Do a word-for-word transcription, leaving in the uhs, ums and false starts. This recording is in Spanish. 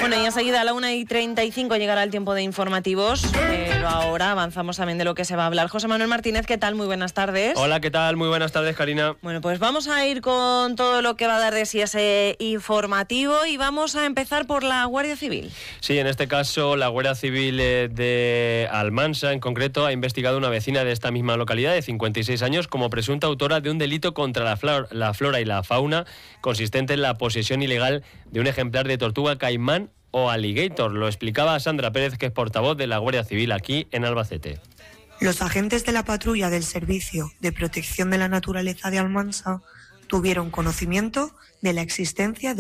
Bueno, y enseguida a la una y treinta y cinco llegará el tiempo de informativos, pero ahora avanzamos también de lo que se va a hablar. José Manuel Martínez, ¿qué tal? Muy buenas tardes. Hola, ¿qué tal? Muy buenas tardes, Karina. Bueno, pues vamos a ir con todo lo que va a dar de sí ese informativo y vamos a empezar por la Guardia Civil. Sí, en este caso la Guardia Civil de Almansa, en concreto, ha investigado a una vecina de esta misma localidad de cincuenta y seis años como presunta autora de un delito contra la flora, la flora y la fauna consistente en la posesión ilegal de un ejemplar de tortuga caimán o alligator. Lo explicaba Sandra Pérez, que es portavoz de la Guardia Civil aquí en Albacete. Los agentes de la patrulla del Servicio de Protección de la Naturaleza de Almansa tuvieron conocimiento de la existencia de